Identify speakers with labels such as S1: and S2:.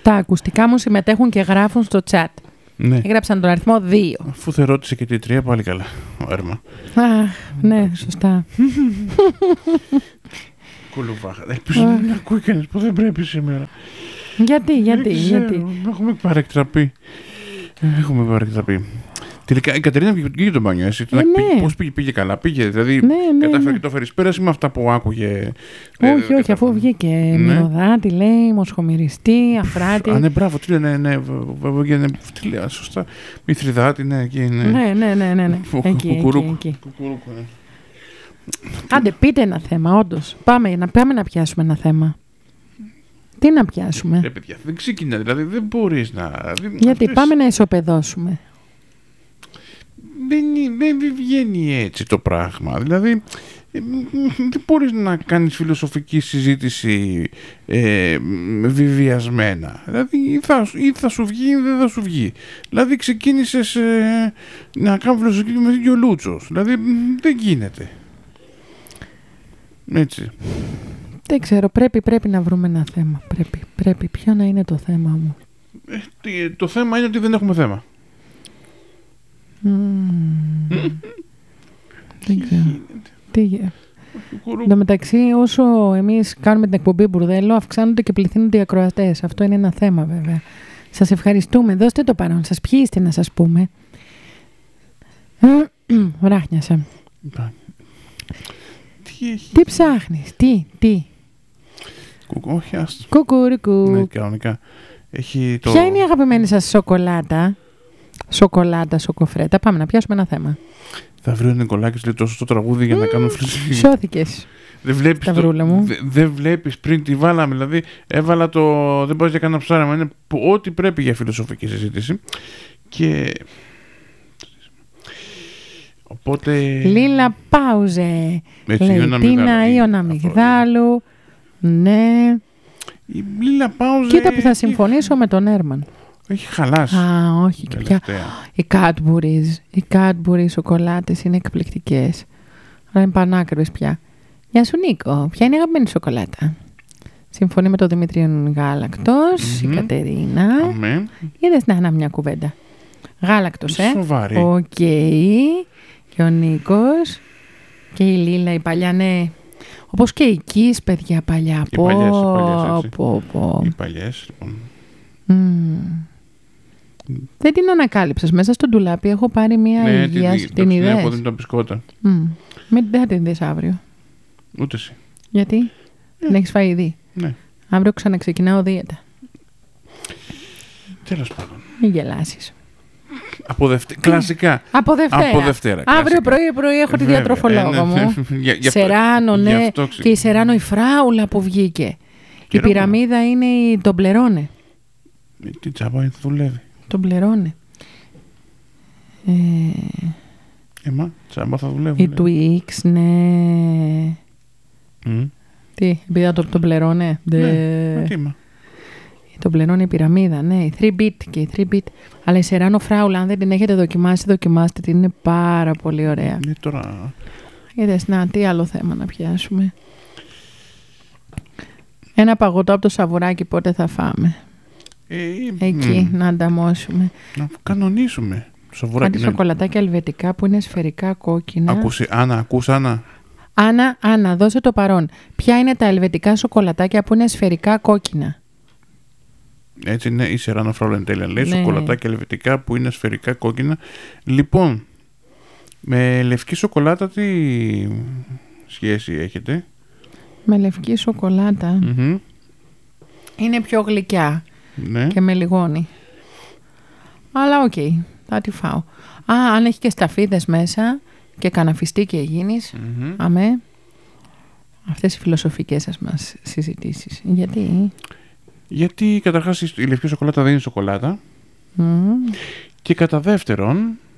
S1: Τα ακουστικά μου συμμετέχουν και γράφουν στο chat.
S2: Ναι.
S1: Έγραψαν τον αριθμό 2.
S2: Αφού θα ρώτησε και τη 3, πάλι καλά. Ο Έρμα.
S1: Ναι, σωστά.
S2: Κουλουβάχα. Ελπίζω να μην ακούει κανείς που δεν πρέπει σήμερα.
S1: Γιατί.
S2: Έχουμε παρεκτραπεί. Τελικά η Κατερίνα βγήκε για τον μπάνιο, έτσι. Πώς πήγε καλά, πήγε. Δηλαδή κατάφερε και το φέρει πέρα με αυτά που άκουγε.
S1: Όχι, αφού βγήκε μυρωδάτη, λέει, μοσχομυριστή, αφράτη.
S2: Ναι, μπράβο, τι λέει, τι λέει, σωστά. Μυθριδάτη, ναι, εκεί είναι.
S1: Ναι. Εκεί. Άντε, πείτε ένα θέμα, όντως. Πάμε να πιάσουμε ένα θέμα. Τι να πιάσουμε?
S2: Παιδιά, δεν ξεκινά, δηλαδή δεν μπορείς να...
S1: Γιατί πάμε να ισοπεδώσουμε.
S2: Δεν βγαίνει έτσι το πράγμα. Δηλαδή, δεν μπορείς να κάνεις φιλοσοφική συζήτηση βιβιασμένα. Δηλαδή, ή θα σου βγει ή δεν θα σου βγει. Δηλαδή, ξεκίνησες να κάνεις φιλοσοφική με δύο Λούτσος. Δηλαδή, δεν γίνεται. Έτσι.
S1: Δεν ξέρω, πρέπει να βρούμε ένα θέμα. Πρέπει. Ποιο να είναι το θέμα μου?
S2: Το θέμα είναι ότι δεν έχουμε θέμα.
S1: Δεν ξέρω. Εν τω μεταξύ, όσο εμείς κάνουμε την εκπομπή μπουρδέλο, αυξάνονται και πληθύνονται οι ακροατές. Αυτό είναι ένα θέμα, βέβαια. Σας ευχαριστούμε. Δώστε το παρόν σας. Ποιοι είστε, να σας πούμε? Βράχνιασα. Τι ψάχνεις? Τι?
S2: Όχι, άστο.
S1: Κουκουρικού.
S2: Ναι, κανονικά.
S1: Ποια είναι η αγαπημένη σας σοκολάτα? Σοκολάτα, σοκοφρέτα. Πάμε να πιάσουμε ένα θέμα.
S2: Θα βρει ο Νικολάκης, λέει, τόσο στο τραγούδι για να κάνω φιλοσοφική.
S1: Σώθηκες.
S2: Δεν βλέπεις πριν τη βάλαμε. Δηλαδή, έβαλα το. Δεν μπορείς για κανένα ψάραμα. Είναι ό,τι πρέπει για φιλοσοφική συζήτηση. Και. Οπότε.
S1: Λίλα Πάουζε. Λεϊτίνα Ιων Αμυγδάλου. Ναι.
S2: Η Λίλα Πάουζε.
S1: Κοίτα που θα συμφωνήσω με τον Έρμαν.
S2: Έχει χαλάσει.
S1: Όχι και πια. Οι Cadbury σοκολάτες είναι εκπληκτικές. Αλλά είναι πανάκριβες πια. Γεια σου Νίκο, ποια είναι η αγαπημένη σοκολάτα? Συμφωνεί με τον Δημήτριο Γάλακτος, η Κατερίνα. Είδες να μια κουβέντα. Γάλακτος,
S2: Σοβαρή.
S1: Οκ. Και ο Νίκος. Και η Λίλα, η παλιά, ναι. Όπως και η Κις, παιδιά, παλιά.
S2: Οι παλιές, λοιπόν.
S1: Δεν την ανακάλυψες. Μέσα στο ντουλάπι έχω πάρει μία υγεία. Την ιδέα.
S2: Ναι, από την μπισκότα.
S1: Δεν θα την δεις αύριο.
S2: Ούτε εσύ.
S1: Γιατί? Την έχεις φάει ήδη.
S2: Ναι.
S1: Αύριο ξαναξεκινάω δίαιτα.
S2: Τέλος πάντων.
S1: Μην γελάσεις.
S2: Κλασικά.
S1: Από Δευτέρα. Αύριο πρωί έχω τη διατροφολόγο μου. Σεράνο, ναι. Και η Σεράνο η φράουλα που βγήκε. Η πυραμίδα είναι η Τομπλερόνε.
S2: Τι τσάμπα θα δουλεύει?
S1: Τομπλερόνε.
S2: Τσάμπα θα δουλεύει.
S1: Η Twix, ναι. Τι, επειδή το Τομπλερόνε.
S2: Ναι,
S1: το πληρώνει η πυραμίδα, ναι, η 3-bit και η 3-bit. Αλλά η Σεράνο φράουλα, αν δεν την έχετε δοκιμάσει, δοκιμάστε την, είναι πάρα πολύ ωραία.
S2: Τώρα.
S1: Είδες, τι άλλο θέμα να πιάσουμε? Ένα παγωτό από το Σαβουράκι πότε θα φάμε? Εκεί, να ανταμώσουμε.
S2: Να κανονίσουμε.
S1: Κάτι σοκολατάκια ελβετικά που είναι σφαιρικά κόκκινα.
S2: Ακούς Άννα.
S1: Άννα, δώσε το παρόν. Ποια είναι τα ελβετικά σοκολατάκια που είναι σφαιρικά κόκκινα?
S2: Έτσι είναι, η Σεράνο φράουλα είναι τέλεια. Λέει σοκολατάκια ελβετικά που είναι σφαιρικά κόκκινα. Λοιπόν, με λευκή σοκολάτα τι σχέση έχετε?
S1: Με λευκή σοκολάτα. Είναι πιο γλυκιά, ναι, και με λιγόνι. Αλλά οκ, θα τη φάω. Αν έχει και σταφίδες μέσα και καναφιστεί και γίνεις. Αμέ. Αυτές οι φιλοσοφικές σας μας συζητήσεις.
S2: Γιατί καταρχάς η λευκή σοκολάτα δεν είναι σοκολάτα. Και κατά δεύτερον,